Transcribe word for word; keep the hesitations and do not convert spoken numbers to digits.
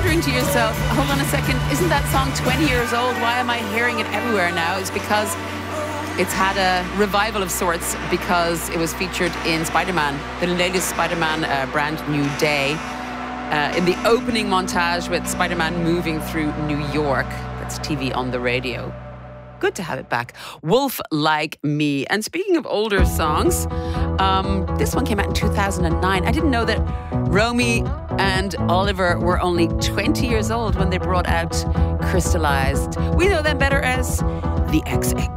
wondering to yourself, hold on a second, isn't that song twenty years old? Why am I hearing it everywhere now? It's because it's had a revival of sorts because it was featured in Spider-Man, the latest Spider-Man uh, Brand New Day, uh, in the opening montage with Spider-Man moving through New York. That's T V on the radio. Good to have it back. Wolf Like Me. And speaking of older songs, um, this one came out in two thousand nine. I didn't know that Romy and Oliver were only twenty years old when they brought out Crystallized. We know them better as the X X.